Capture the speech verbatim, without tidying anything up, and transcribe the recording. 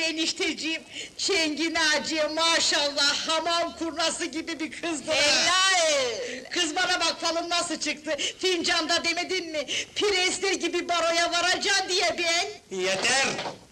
enişteciğim! Çengi Naciye maşallah, hamam kurnası gibi bir kızdı! Helal! Kız bana bak, falın nasıl çıktı? Fincanda demedin mi? Prensler gibi baroya varacaksın diye ben! Yeter!